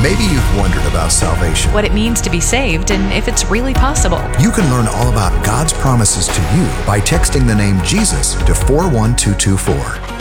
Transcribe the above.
Maybe you've wondered about salvation. what it means to be saved, and if it's really possible. You can learn all about God's promises to you by texting the name Jesus to 41224.